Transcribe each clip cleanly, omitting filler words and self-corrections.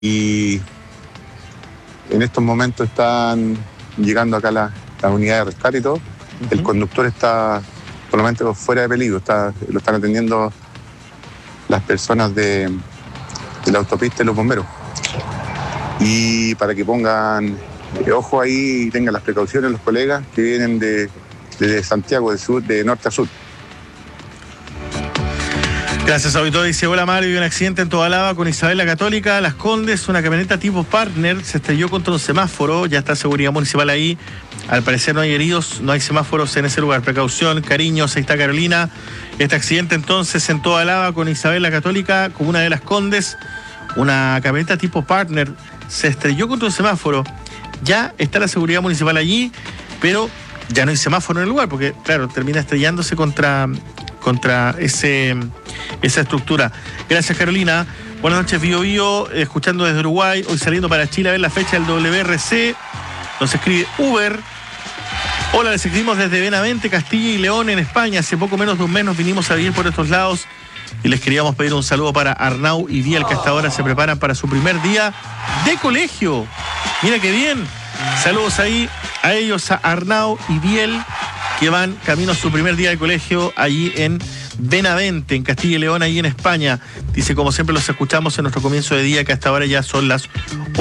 y en estos momentos están llegando acá las unidades de rescate y todo. El conductor está por lo menos fuera de peligro, lo están atendiendo las personas de la autopista y los bomberos. Y para que pongan ojo ahí y tengan las precauciones los colegas que vienen de Santiago, de norte a sur. Gracias, auditor. Dice: hola Mario, hay un accidente en Tobalaba con Isabel la Católica, Las Condes, una camioneta tipo Partner se estrelló contra un semáforo, ya está seguridad municipal ahí, al parecer no hay heridos, no hay semáforos en ese lugar, precaución, cariños, ahí está Carolina. Este accidente entonces en Tobalaba con Isabel la Católica, comuna de Las Condes, una camioneta tipo Partner se estrelló contra un semáforo, ya está la seguridad municipal allí, pero ya no hay semáforo en el lugar, porque claro, termina estrellándose contra esa estructura. Gracias, Carolina. Buenas noches, Bio Bio, escuchando desde Uruguay, hoy saliendo para Chile a ver la fecha del WRC. Nos escribe Uber. Hola, les escribimos desde Benavente, Castilla y León, en España. Hace poco menos de un mes nos vinimos a vivir por estos lados y les queríamos pedir un saludo para Arnau y Biel, que hasta ahora se preparan para su primer día de colegio. Mira qué bien. Saludos ahí a ellos, a Arnau y Biel, que van camino a su primer día de colegio allí en Benavente, en Castilla y León, ahí en España. Dice: como siempre los escuchamos en nuestro comienzo de día, que hasta ahora ya son las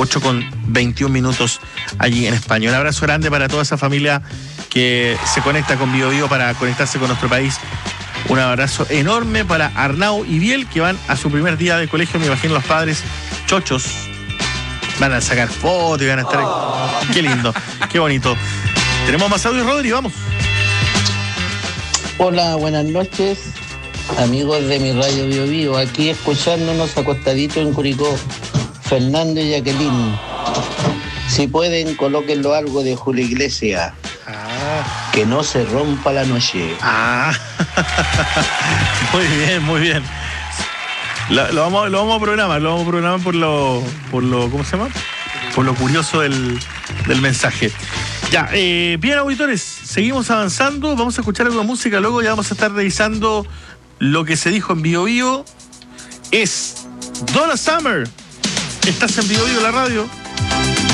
8:21 allí en España. Un abrazo grande para toda esa familia que se conecta con Bio Bio para conectarse con nuestro país. Un abrazo enorme para Arnau y Biel, que van a su primer día de colegio. Me imagino los padres chochos van a sacar fotos y van a estar... Qué lindo, qué bonito. Tenemos más audio, Rodri, vamos. Hola, buenas noches, amigos de mi radio Bio Bio, aquí escuchándonos acostaditos en Curicó, Fernando y Jacqueline. Si pueden, colóquenlo algo de Julio Iglesias. Que no se rompa la noche. Muy bien, muy bien. Lo vamos a programar por lo ¿cómo se llama? Por lo curioso del mensaje. Ya, bien, auditores, seguimos avanzando, vamos a escuchar algo de música, luego ya vamos a estar revisando lo que se dijo en Bio Bio. Es Donna Summer. Estás en Bio Bio, la radio.